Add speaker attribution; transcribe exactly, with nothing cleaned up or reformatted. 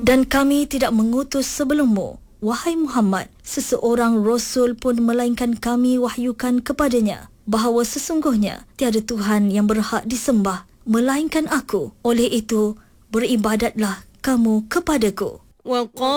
Speaker 1: Dan kami tidak mengutus sebelummu, wahai Muhammad, seseorang Rasul pun melainkan kami wahyukan kepadanya bahawa sesungguhnya tiada Tuhan yang berhak disembah melainkan aku. Oleh itu, beribadatlah kamu kepadaku.